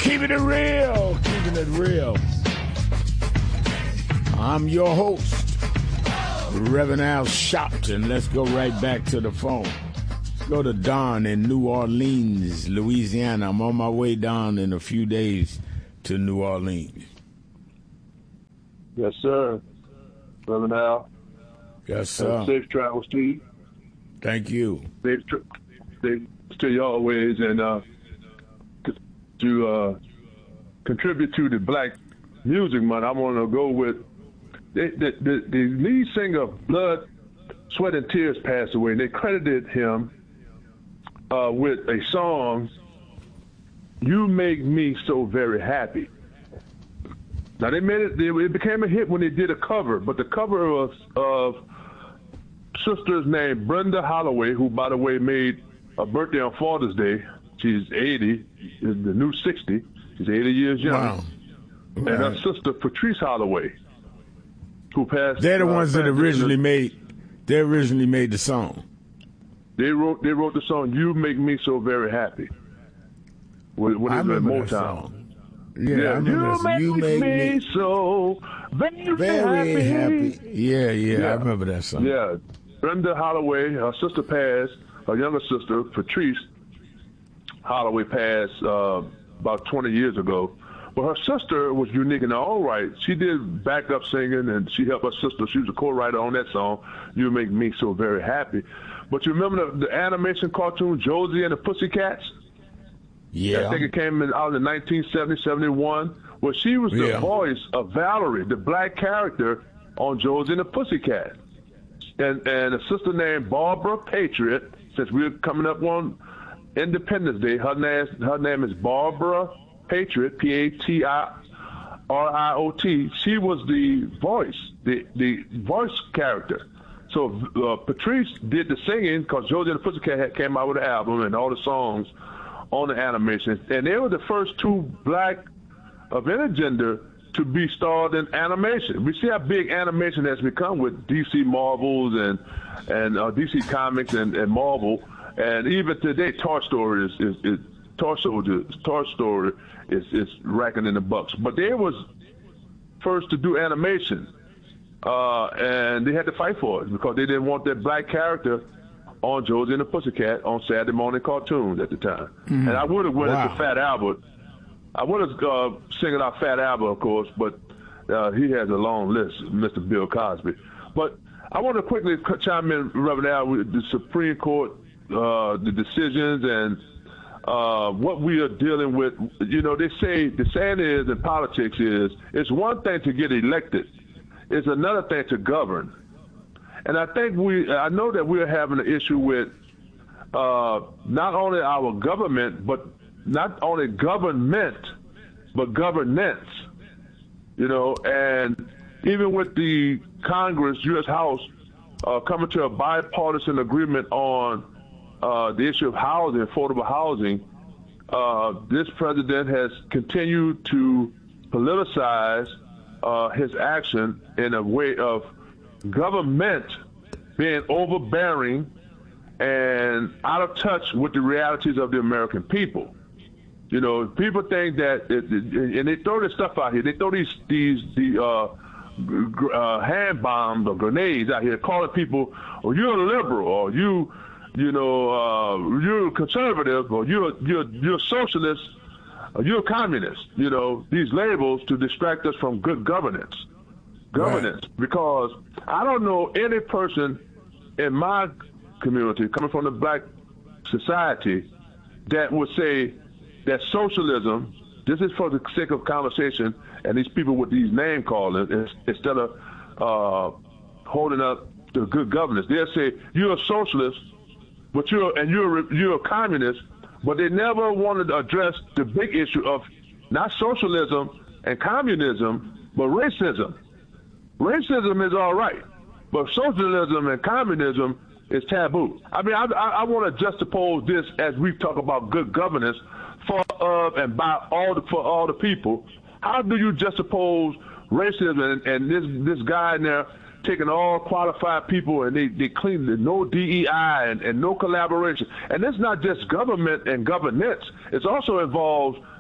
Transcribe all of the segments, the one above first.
Keeping it real, keeping it real. I'm your host, Reverend Al Sharpton. Let's go right back to the phone. Let's go to Don in New Orleans, Louisiana. I'm on my way down in a few days to New Orleans. Yes, sir. Reverend Al. Yes, sir. Safe travels to you. Thank you. Safe to you always, and to contribute to the Black Music Month, I want to go with the lead singer of Blood, Sweat, and Tears passed away, and they credited him with a song, "You Make Me So Very Happy." Now they made it became a hit when they did a cover, but the cover was of sisters named Brenda Holloway, who, by the way, made a birthday on Father's Day. She's 80, the new 60. She's 80 years young. Wow. And her sister, Patrice Holloway, who passed. They're the ones that originally made the song. They wrote the song "You Make Me So Very Happy." When I it was in remember that Motown. song. Yeah, You make me so very happy. Yeah, I remember that song. Yeah, Brenda Holloway, her sister passed. Her younger sister, Patrice Holloway, passed about 20 years ago. But her sister was unique in her own right. She did backup singing, and she helped her sister. She was a co-writer on that song, "You Make Me So Very Happy." But you remember the animation cartoon Josie and the Pussycats? Yeah. I think it came out in 1970, 71. Well, she was the voice of Valerie, the black character on Josie and the Pussycat. And a sister named Barbara Patriot, since we're coming up on Independence Day, her name is Barbara Patriot, Patriot. She was the voice, the voice character. So Patrice did the singing because Josie and the Pussycat came out with an album and all the songs on the animation. And they were the first two black of any gender to be starred in animation. We see how big animation has become with DC Marvels and DC Comics and Marvel. And even today, Toy Story is racking in the bucks. But they was first to do animation, and they had to fight for it because they didn't want that black character on Josie and the Pussycat on Saturday morning cartoons at the time. Mm-hmm. And I would have went into Fat Albert. I would have singing out Fat Albert, of course, but he has a long list, Mr. Bill Cosby. But I want to quickly chime in, Reverend Al, with the Supreme Court, the decisions and what we are dealing with. You know, they say the saying is in politics is it's one thing to get elected, it's another thing to govern. And I think I know that we're having an issue with not only our government, but not only government, but governance. You know, and even with the Congress, U.S. House, coming to a bipartisan agreement on the issue of housing, affordable housing, this president has continued to politicize his action in a way of government being overbearing and out of touch with the realities of the American people. You know, people think that, and they throw this stuff out here. They throw these hand bombs or grenades out here, calling people, "Oh, you're a liberal," or you're a conservative, or you're a socialist, or you're a communist. You know, these labels to distract us from good governance. Right. Because I don't know any person in my community coming from the black society that would say that socialism, this is for the sake of conversation, and these people with these name calling, instead of holding up the good governance, they'll say you're a socialist, but you're a communist, but they never wanted to address the big issue of not socialism and communism, but racism. Racism is all right, but socialism and communism is taboo. I mean, I want to juxtapose this as we talk about good governance for and by for all the people. How do you juxtapose racism and this guy in there taking all qualified people and they clean no DEI and no collaboration? And it's not just government and governance. It also involves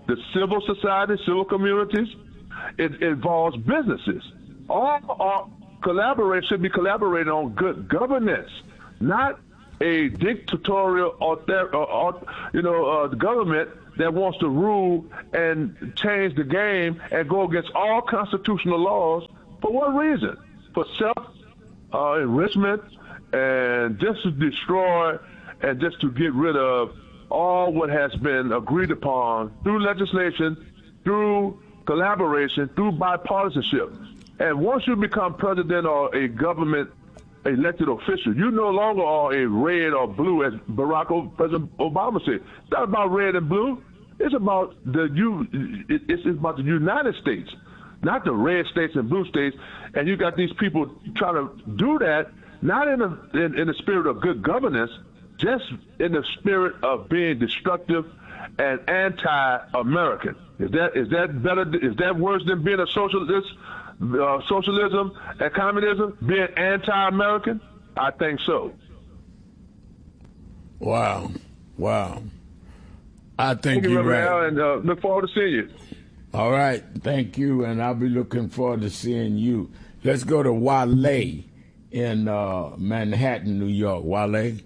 the civil society, civil communities. It involves businesses. All collaboration should be collaborating on good governance, not a dictatorial government that wants to rule and change the game and go against all constitutional laws. For what reason? For self-enrichment and just to destroy and just to get rid of all what has been agreed upon through legislation, through collaboration, through bipartisanship. And once you become president or a government elected official, you no longer are a red or blue, as President Obama said. It's not about red and blue. It's about it's about the United States, not the red states and blue states. And you got these people trying to do that, not in the spirit of good governance, just in the spirit of being destructive and anti-American. Is that better? Is that worse than being a socialist? Socialism and communism being anti-American? I think so. Wow. I think you're right. Al, and look forward to seeing you. All right. Thank you, and I'll be looking forward to seeing you. Let's go to Wale in Manhattan, New York. Wale?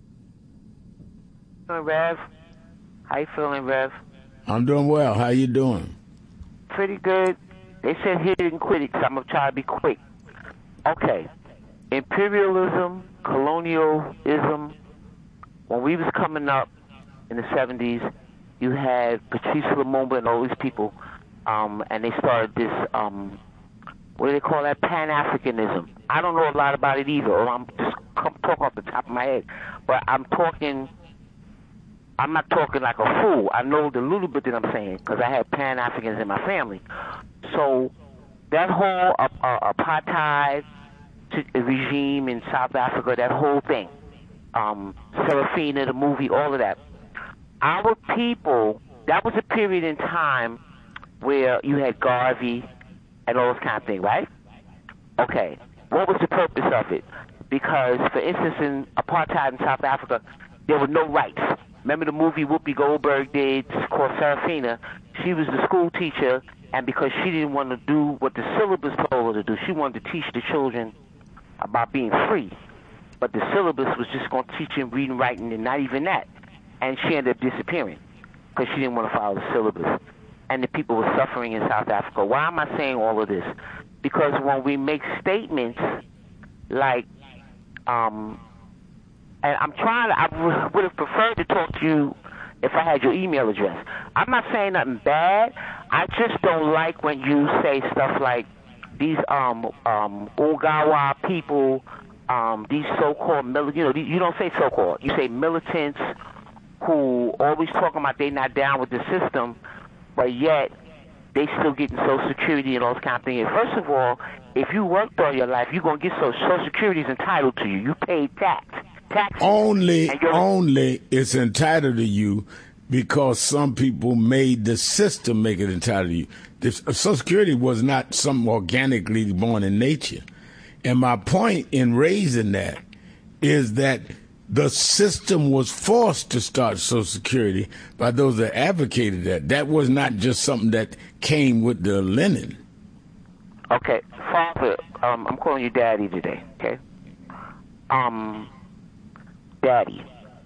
Rev? How you feeling, Rev? I'm doing well. How you doing? Pretty good. They said he didn't quit it, so I'm going to try to be quick. Okay. Imperialism, colonialism, when we was coming up in the 70s, you had Patrice Lumumba and all these people, and they started this, what do they call that, Pan-Africanism. I don't know a lot about it either, or I'm just talking off the top of my head, but I'm not talking like a fool. I know the little bit that I'm saying because I have Pan-Africans in my family. So that whole apartheid regime in South Africa, that whole thing, Serafina, the movie, all of that. Our people, that was a period in time where you had Garvey and all this kind of thing, right? Okay. What was the purpose of it? Because, for instance, in apartheid in South Africa, there were no rights. Remember the movie Whoopi Goldberg did called Serafina? She was the school teacher, and because she didn't want to do what the syllabus told her to do, she wanted to teach the children about being free. But the syllabus was just going to teach them reading, writing, and not even that. And she ended up disappearing because she didn't want to follow the syllabus. And the people were suffering in South Africa. Why am I saying all of this? Because when we make statements like, and I would have preferred to talk to you if I had your email address. I'm not saying nothing bad. I just don't like when you say stuff like these Ogawa people, these so-called you don't say so-called. You say militants who always talking about they not down with the system, but yet they still getting Social Security and all those kind of things. First of all, if you worked all your life, you're going to get Social Security is entitled to you. You paid tax. Only it's entitled to you because some people made the system make it entitled to you. Social Security was not something organically born in nature. And my point in raising that is that the system was forced to start Social Security by those that advocated that. That was not just something that came with the linen. Okay, Father, I'm calling you Daddy today, okay? Daddy.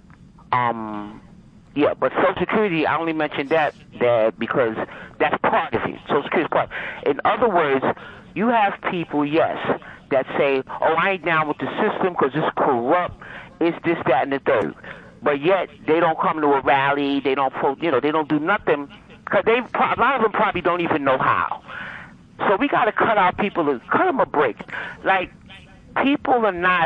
Yeah, but Social Security, I only mentioned that, Dad, because that's part of it. Social Security is part. In other words, you have people, yes, that say, oh, I ain't down with the system because it's corrupt, it's this, that, and the third. But yet, they don't come to a rally, they don't do nothing, because a lot of them probably don't even know how. So we got to cut out people, cut them a break. Like, people are not,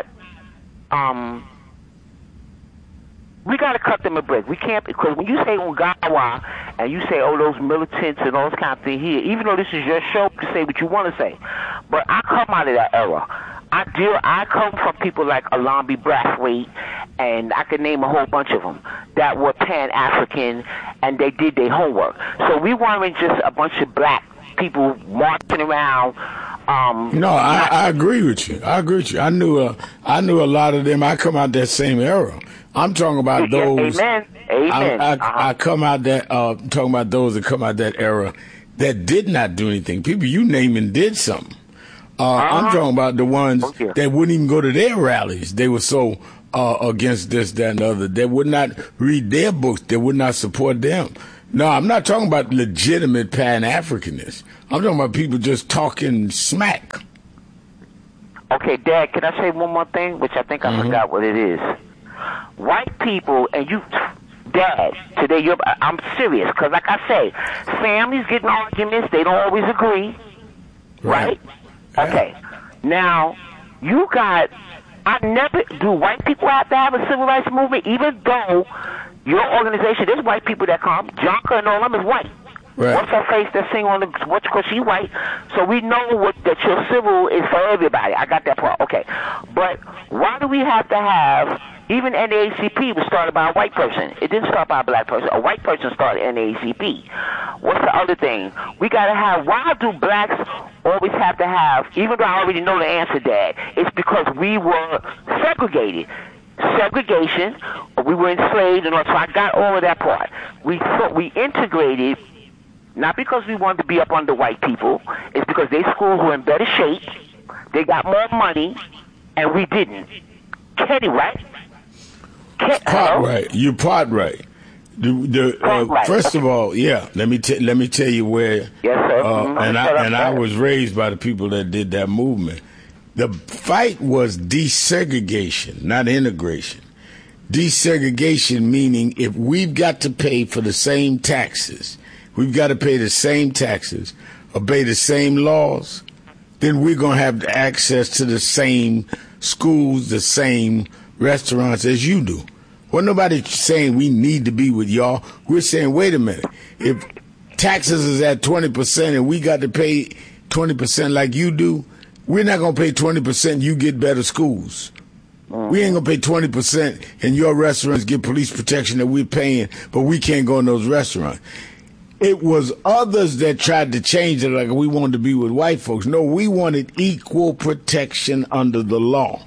we got to cut them a break. We can't, because when you say Ungawa and you say, oh, those militants and all this kind of thing here, even though this is your show, you say what you want to say. But I come out of that era. I come from people like Alambi Brathwaite, and I could name a whole bunch of them that were Pan-African, and they did their homework. So we weren't just a bunch of black people marching around No, I agree with you. I knew a lot of them. I come out that same era. I'm talking about those. Amen. I come out that talking about those that come out that era that did not do anything. People you naming did something. I'm talking about the ones that wouldn't even go to their rallies. They were so against this, that, and the other. They would not read their books. They would not support them. No, I'm not talking about legitimate Pan-Africanists. I'm talking about people just talking smack. Okay, Dad, can I say one more thing, which I think I forgot what it is? White people, and you, Dad, today I'm serious, because like I say, families get in arguments, they don't always agree, right? Yeah. Okay, now, do white people have to have a civil rights movement, even though your organization, there's white people that come, Jonka and all them is white. Right. What's her face that sing on because she white, so we know that your civil is for everybody. I got that part. Okay. But why do we have to have, even NAACP was started by a white person. It didn't start by a black person. A white person started NAACP. What's the other thing? We got to have, why do blacks always have to have, even though I already know the answer, Dad, it's because we were segregated. Segregation, we were enslaved, and all, so I got all of that part. We integrated, not because we wanted to be up under white people, it's because their schools were in better shape, they got more money, and we didn't. Kenny, right? Part right. You part right. First of all, yeah. Let me tell you where. Yes, sir. I was raised by the people that did that movement. The fight was desegregation, not integration. Desegregation meaning if we've got to pay for the same taxes, we've got to pay the same taxes, obey the same laws, then we're going to have access to the same schools, the same restaurants as you do. Well, nobody's saying we need to be with y'all. We're saying, wait a minute. If taxes is at 20% and we got to pay 20% like you do, we're not going to pay 20%, you get better schools. We ain't going to pay 20% and your restaurants get police protection that we're paying, but we can't go in those restaurants. It was others that tried to change it like we wanted to be with white folks. No, we wanted equal protection under the law.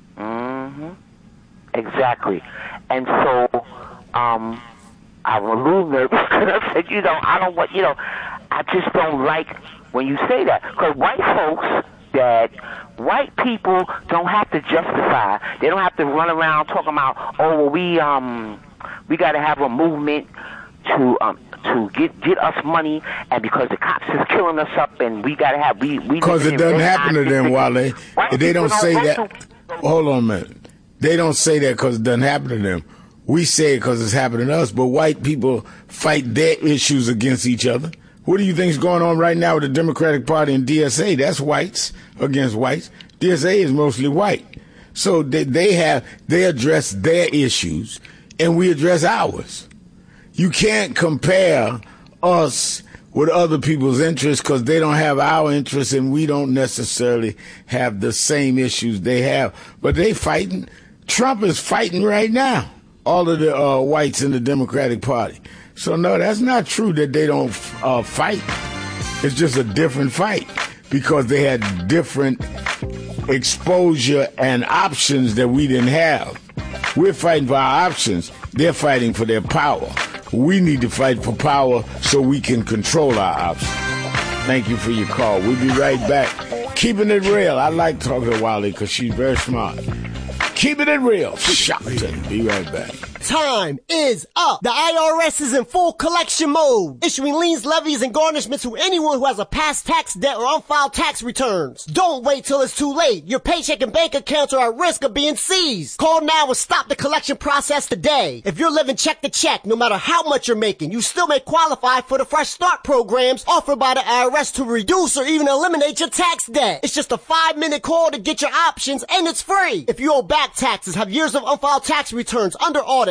Exactly. And so I'm a little nervous because I said, I just don't like when you say that. Because white people don't have to justify. They don't have to run around talking about, we got to have a movement to get us money, and because the cops is killing us up, and we got to have because it doesn't happen to them, Wale. They don't say that. Hold on a minute. They don't say that because it doesn't happen to them. We say it because it's happening to us. But white people fight their issues against each other. What do you think is going on right now with the Democratic Party and DSA? That's whites against whites. DSA is mostly white. So they address their issues, and we address ours. You can't compare us with other people's interests because they don't have our interests, and we don't necessarily have the same issues they have. But they fighting. Trump is fighting right now, all of the whites in the Democratic Party. So, no, that's not true that they don't fight. It's just a different fight because they had different exposure and options that we didn't have. We're fighting for our options. They're fighting for their power. We need to fight for power so we can control our options. Thank you for your call. We'll be right back. Keeping it real. I like talking to Wally because she's very smart. Keeping it real. Shopton. Be right back. Time is up. The IRS is in full collection mode, issuing liens, levies, and garnishments to anyone who has a past tax debt or unfiled tax returns. Don't wait till it's too late. Your paycheck and bank accounts are at risk of being seized. Call now and stop the collection process today. If you're living check to check, no matter how much you're making, you still may qualify for the Fresh Start programs offered by the IRS to reduce or even eliminate your tax debt. It's just a 5-minute call to get your options, and it's free. If you owe back taxes, have years of unfiled tax returns under audit,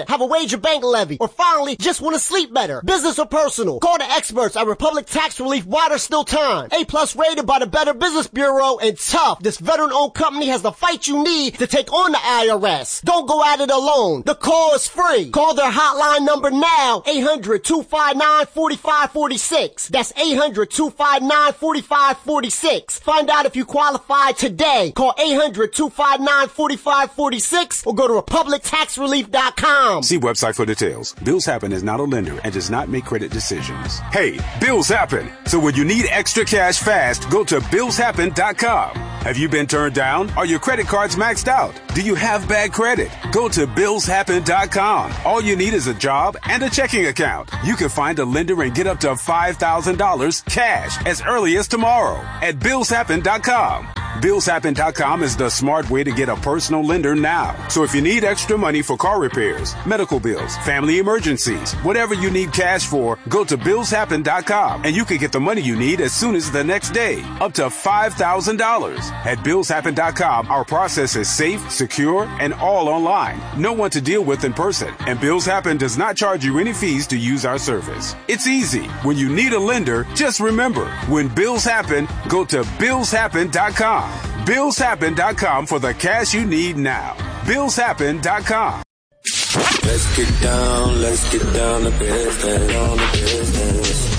credit, have a wage or bank levy, or finally just want to sleep better. Business or personal, call the experts at Republic Tax Relief while there's still time. A+ rated by the Better Business Bureau, and tough. This veteran-owned company has the fight you need to take on the IRS. Don't go at it alone. The call is free. Call their hotline number now, 800-259-4546. That's 800-259-4546. Find out if you qualify today. Call 800-259-4546 or go to republictaxrelief.com. See website for details. Bills Happen is not a lender and does not make credit decisions. Hey, bills happen. So when you need extra cash fast, go to billshappen.com. Have you been turned down? Are your credit cards maxed out? Do you have bad credit? Go to billshappen.com. All you need is a job and a checking account. You can find a lender and get up to $5,000 cash as early as tomorrow at billshappen.com. Billshappen.com is the smart way to get a personal lender now. So if you need extra money for car repairs, medical bills, family emergencies, whatever you need cash for, go to billshappen.com and you can get the money you need as soon as the next day, up to $5,000. At billshappen.com, our process is safe, secure, and all online. No one to deal with in person. And Bills Happen does not charge you any fees to use our service. It's easy. When you need a lender, just remember, when bills happen, go to billshappen.com. Billshappen.com for the cash you need now. Billshappen.com. Let's get down to business.